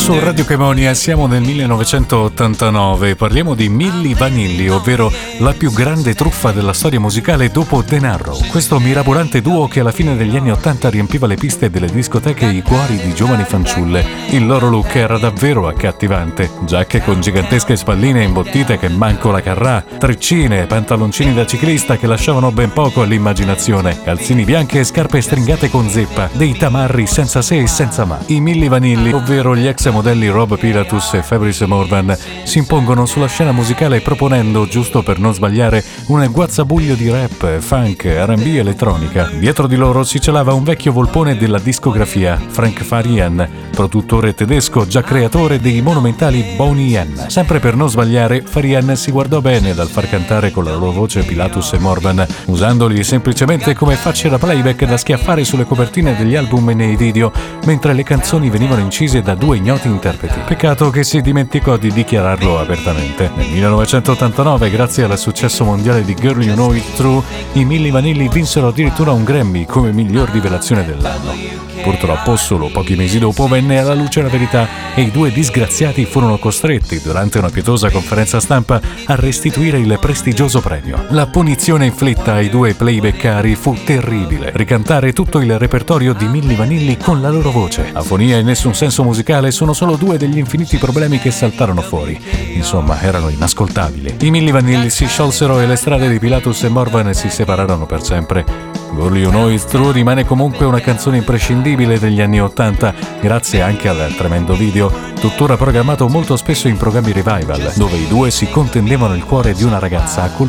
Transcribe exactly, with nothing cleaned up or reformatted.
su Radio Kemonia, siamo nel millenovecentottantanove e parliamo di Milli Vanilli, ovvero la più grande truffa della storia musicale dopo The Narrow. Questo mirabolante duo che alla fine degli anni ottanta riempiva le piste delle discoteche e i cuori di giovani fanciulle. Il loro look era davvero accattivante: giacche con gigantesche spalline imbottite che manco la carrà, treccine, pantaloncini da ciclista che lasciavano ben poco all'immaginazione, calzini bianchi e scarpe stringate con zeppa, dei tamarri senza se e senza ma. I Milli Vanilli, ovvero gli ex modelli Rob Pilatus e Fabrice Morvan, si impongono sulla scena musicale proponendo, giusto per non sbagliare, un guazzabuglio di rap, funk, R and B, elettronica. Dietro di loro si celava un vecchio volpone della discografia, Frank Farian, produttore tedesco già creatore dei monumentali Boney M. Sempre per non sbagliare, Farian si guardò bene dal far cantare con la loro voce Pilatus e Morvan, usandoli semplicemente come facce da playback da schiaffare sulle copertine degli album e nei video, mentre le canzoni venivano incise da due ignoti interpreti. Peccato che si dimenticò di dichiararlo apertamente. Nel millenovecentottantanove, grazie al successo mondiale di Girl You Know It's True, i Milli Vanilli vinsero addirittura un Grammy come miglior rivelazione dell'anno. Purtroppo, solo pochi mesi dopo venne alla luce la verità e i due disgraziati furono costretti, durante una pietosa conferenza stampa, a restituire il prestigioso premio. La punizione inflitta ai due playbackari fu terribile: ricantare tutto il repertorio di Milli Vanilli con la loro voce. Afonia e nessun senso musicale sono solo due degli infiniti problemi che saltarono fuori. Insomma, erano inascoltabili. I Milli Vanilli si sciolsero e le strade di Pilatus e Morvan si separarono per sempre. Girl You Know It's True rimane comunque una canzone imprescindibile degli anni ottanta, grazie anche al tremendo video, tuttora programmato molto spesso in programmi revival, dove i due si contendevano il cuore di una ragazza a cui